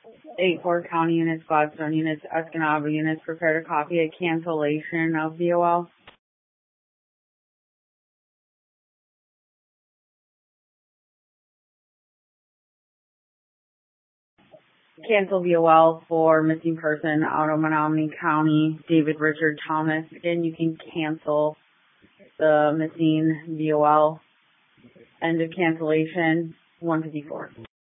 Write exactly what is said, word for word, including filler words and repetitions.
eight Fort County units, Gladstone units, Escanaba units, prepare to copy a cancellation of V O L. Cancel V O L for missing person out of Menominee County, David Richard Thomas. Again, you can cancel the missing V O L. End of cancellation, one fifty-four.